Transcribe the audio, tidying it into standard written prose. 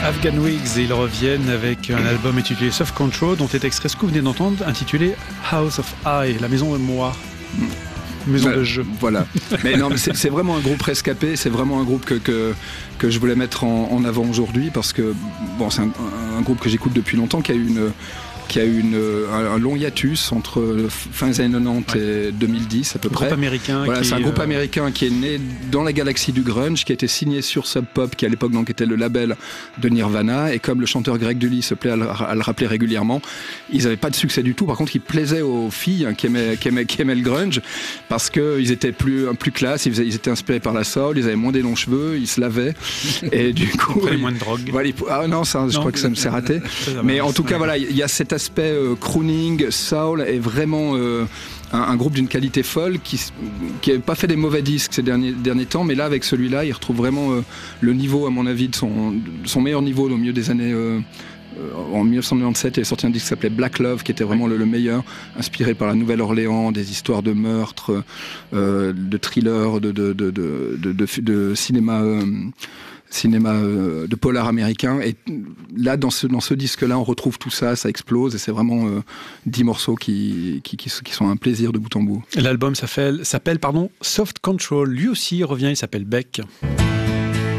Afghan Wigs, et ils reviennent avec un album intitulé Soft Control, dont est extrait ce que vous venez d'entendre, intitulé House of I, la maison de moi. Maison de jeu. Voilà. Mais non, mais c'est vraiment un groupe rescapé, c'est vraiment un groupe que je voulais mettre en avant aujourd'hui, parce que bon, c'est un groupe que j'écoute depuis longtemps, qui a eu un long hiatus entre fin des années 90 et 2010 à peu près. Voilà, c'est un groupe américain qui est né dans la galaxie du grunge, qui a été signé sur Sub Pop, qui à l'époque donc était le label de Nirvana, et comme le chanteur Greg Dulli se plaît à le rappeler régulièrement, ils n'avaient pas de succès du tout. Par contre, ils plaisaient aux filles qui aimaient le grunge, parce qu'ils étaient plus classe, ils étaient inspirés par la soul, ils avaient moins des longs cheveux, ils se lavaient, et du coup... Ils prenaient moins de drogue. Voilà, je crois que ça me s'est raté. Mais en tout cas, voilà, il y a cet aspect crooning, soul, est vraiment un groupe d'une qualité folle, qui n'a pas fait des mauvais disques ces derniers temps, mais là, avec celui-là, il retrouve vraiment le niveau, à mon avis, de son meilleur niveau au milieu des années... en 1997, il est sorti un disque qui s'appelait Black Love, qui était vraiment le meilleur, inspiré par la Nouvelle-Orléans, des histoires de meurtres, de thrillers, de cinéma de polar américain. Et là, dans ce disque-là, on retrouve tout ça, ça explose, et c'est vraiment 10 morceaux qui sont un plaisir de bout en bout. L'album s'appelle Soft Control. Lui aussi revient, il s'appelle Beck.